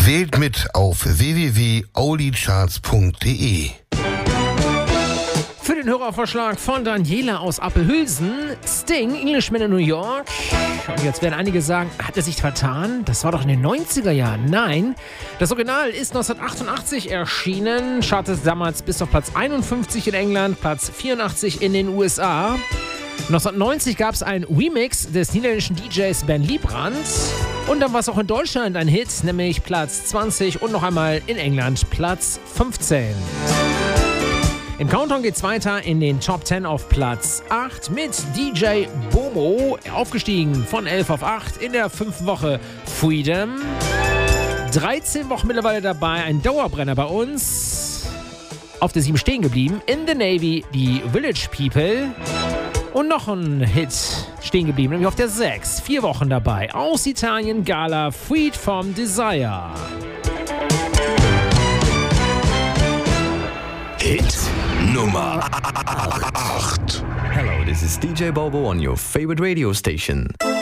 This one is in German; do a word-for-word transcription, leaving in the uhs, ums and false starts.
Wählt mit auf w w w punkt oldie-charts punkt d e. Für den Hörervorschlag von Daniela aus Appelhülsen, Sting, Englishman in New York. Und jetzt werden einige sagen, hat er sich vertan? Das war doch in den neunziger Jahren. Nein, das Original ist neunzehnhundertachtundachtzig erschienen, chartete damals bis auf Platz einundfünfzig in England, Platz vierundachtzig in den U S A. neunzehnhundertneunzig gab es einen Remix des niederländischen D Js Ben Liebrand. Und dann war es auch in Deutschland ein Hit, nämlich Platz zwanzig und noch einmal in England Platz fünfzehn. Im Countdown geht's weiter in den Top zehn auf Platz acht mit D J Bobo, aufgestiegen von elf auf acht in der fünften Woche Freedom. dreizehn Wochen mittlerweile dabei, ein Dauerbrenner bei uns. Auf der sieben stehen geblieben, In the Navy, die Village People. Und noch ein Hit stehen geblieben, nämlich auf der sechs, vier Wochen dabei. Aus Italien, Gala, Freed from Desire. Hit Nummer acht. Hello, this is D J Bobo on your favorite radio station.